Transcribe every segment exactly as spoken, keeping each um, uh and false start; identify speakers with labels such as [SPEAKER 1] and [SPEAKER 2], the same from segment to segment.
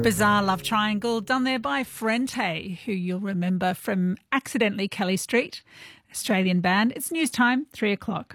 [SPEAKER 1] Bizarre love triangle done there by Frente, who you'll remember from Accidentally Kelly Street, Australian band. It's news time, three o'clock.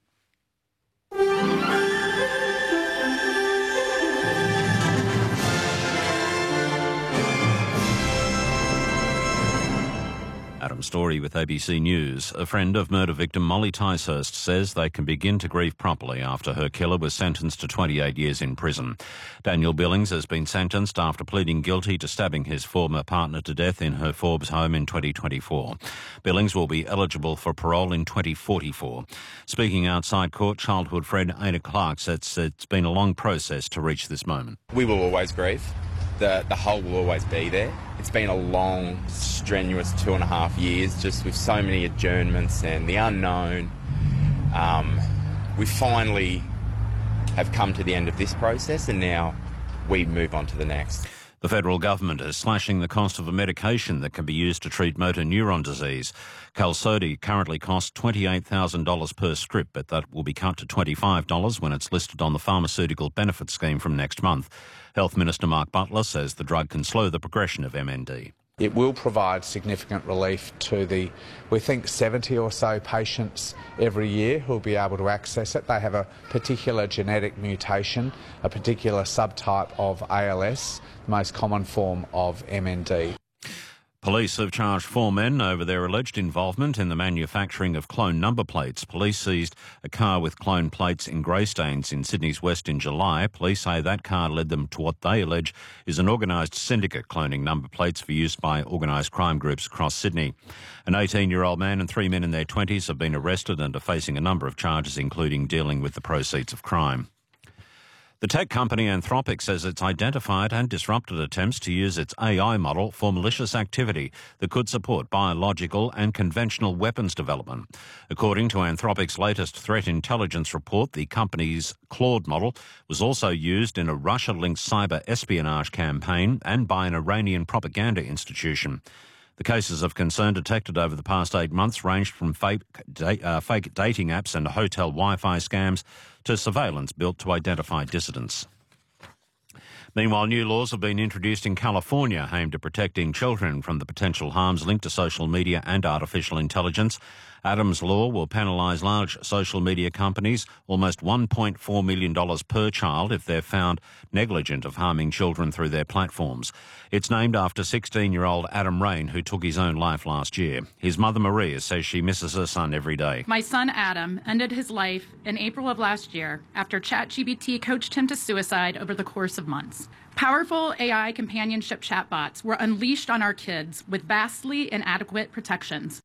[SPEAKER 2] Adam Story with A B C News. A friend of murder victim Molly Ticehurst says they can begin to grieve properly after her killer was sentenced to twenty-eight years in prison. Daniel Billings has been sentenced after pleading guilty to stabbing his former partner to death in her Forbes home in twenty twenty-four. Billings will be eligible for parole in twenty forty-four. Speaking outside court, childhood friend Ada Clark says it's been a long process to reach this moment.
[SPEAKER 3] We will always grieve. The, the hole will always be there. It's been a long, strenuous two and a half years, just with so many adjournments and the unknown. Um, we finally have come to the end of this process, and now we move on to the next.
[SPEAKER 2] The federal government is slashing the cost of a medication that can be used to treat motor neuron disease. Qalsody currently costs twenty-eight thousand dollars per script, but that will be cut to twenty-five dollars when it's listed on the Pharmaceutical Benefit Scheme from next month. Health Minister Mark Butler says the drug can slow the progression of M N D.
[SPEAKER 4] It will provide significant relief to the, we think, seventy or so patients every year who will be able to access it. They have a particular genetic mutation, a particular subtype of A L S, the most common form of M N D.
[SPEAKER 2] Police have charged four men over their alleged involvement in the manufacturing of clone number plates. Police seized a car with clone plates in Greystanes in Sydney's West in July. Police say that car led them to what they allege is an organised syndicate cloning number plates for use by organised crime groups across Sydney. An eighteen-year-old man and three men in their twenties have been arrested and are facing a number of charges, including dealing with the proceeds of crime. The tech company Anthropic says it's identified and disrupted attempts to use its A I model for malicious activity that could support biological and conventional weapons development. According to Anthropic's latest threat intelligence report, the company's Claude model was also used in a Russia-linked cyber espionage campaign and by an Iranian propaganda institution. The cases of concern detected over the past eight months ranged from fake, da- uh, fake dating apps and hotel Wi-Fi scams to surveillance built to identify dissidents. Meanwhile, new laws have been introduced in California aimed at protecting children from the potential harms linked to social media and artificial intelligence. Adams' law will penalise large social media companies almost one point four million dollars per child if they're found negligent of harming children through their platforms. It's named after sixteen-year-old Adam Rain, who took his own life last year. His mother, Maria, says she misses her son every day.
[SPEAKER 5] My son, Adam, ended his life in April of last year after ChatGPT coached him to suicide over the course of months. Powerful A I companionship chatbots were unleashed on our kids with vastly inadequate protections.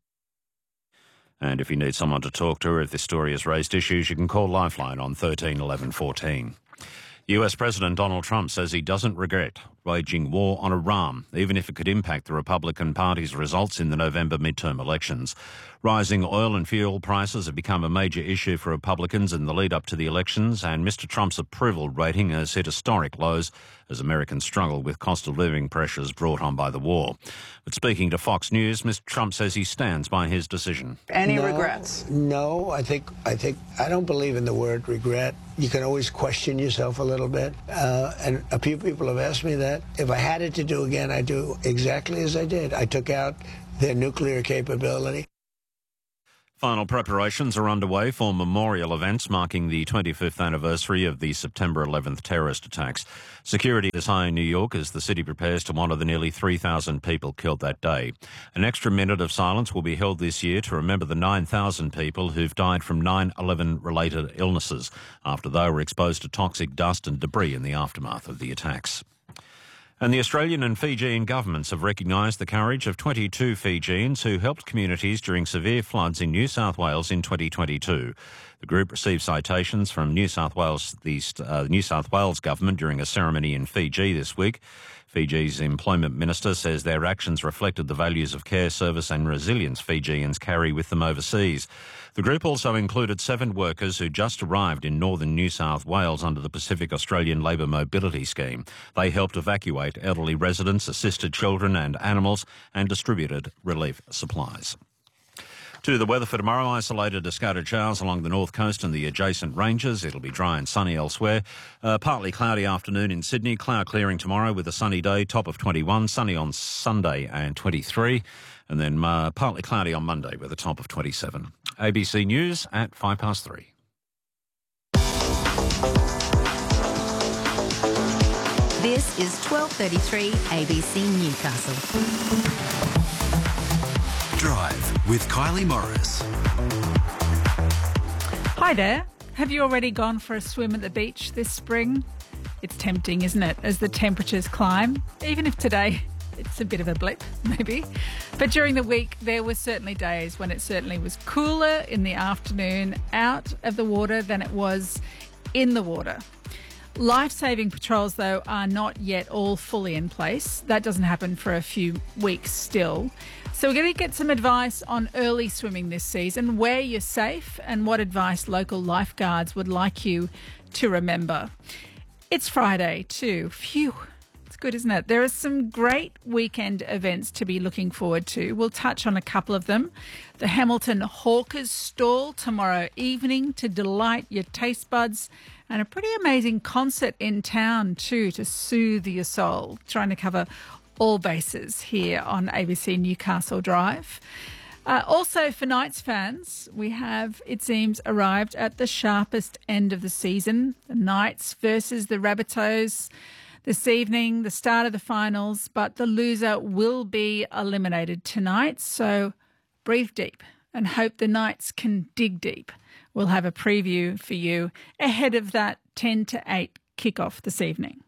[SPEAKER 2] And if you need someone to talk to or if this story has raised issues, you can call Lifeline on thirteen eleven fourteen. U S President Donald Trump says he doesn't regret waging war on Iran, even if it could impact the Republican Party's results in the November midterm elections. Rising oil and fuel prices have become a major issue for Republicans in the lead-up to the elections, and Mister Trump's approval rating has hit historic lows as Americans struggle with cost of living pressures brought on by the war. But speaking to Fox News, Mister Trump says he stands by his decision.
[SPEAKER 6] Any
[SPEAKER 7] no,
[SPEAKER 6] regrets?
[SPEAKER 7] No, I think, I think, I don't believe in the word regret. You can always question yourself a little bit, uh, and a few people have asked me that. If I had it to do again, I'd do exactly as I did. I took out their nuclear capability.
[SPEAKER 2] Final preparations are underway for memorial events marking the twenty-fifth anniversary of the September eleventh terrorist attacks. Security is high in New York as the city prepares to honour the nearly three thousand people killed that day. An extra minute of silence will be held this year to remember the nine thousand people who've died from nine eleven related illnesses after they were exposed to toxic dust and debris in the aftermath of the attacks. And the Australian and Fijian governments have recognised the courage of twenty-two Fijians who helped communities during severe floods in New South Wales in twenty twenty-two. The group received citations from New South Wales, the uh, New South Wales government during a ceremony in Fiji this week. Fiji's employment minister says their actions reflected the values of care, service and resilience Fijians carry with them overseas. The group also included seven workers who just arrived in northern New South Wales under the Pacific Australian Labour Mobility Scheme. They helped evacuate elderly residents, assisted children and animals and distributed relief supplies. To the weather for tomorrow, isolated to scattered showers along the north coast and the adjacent ranges. It'll be dry and sunny elsewhere. Uh, partly cloudy afternoon in Sydney. Cloud clearing tomorrow with a sunny day, top of twenty-one. Sunny on Sunday and twenty-three. And then uh, partly cloudy on Monday with a top of twenty-seven. A B C News at five past three.
[SPEAKER 6] This is twelve thirty-three A B C Newcastle.
[SPEAKER 8] Drive with Kylie Morris.
[SPEAKER 1] Hi there. Have you already gone for a swim at the beach this spring? It's tempting, isn't it, as the temperatures climb, even if today it's a bit of a blip, maybe. But during the week, there were certainly days when it certainly was cooler in the afternoon out of the water than it was in the water. Life-saving patrols, though, are not yet all fully in place. That doesn't happen for a few weeks still. So we're going to get some advice on early swimming this season, where you're safe and what advice local lifeguards would like you to remember. It's Friday too. Phew. It's good, isn't it? There are some great weekend events to be looking forward to. We'll touch on a couple of them. The Hamilton Hawkers Stall tomorrow evening to delight your taste buds, and a pretty amazing concert in town too to soothe your soul. Trying to cover all bases here on A B C Newcastle Drive. Uh, also for Knights fans, we have, it seems, arrived at the sharpest end of the season. The Knights versus the Rabbitohs this evening, the start of the finals, but the loser will be eliminated tonight. So breathe deep and hope the Knights can dig deep. We'll have a preview for you ahead of that ten to eight kickoff this evening.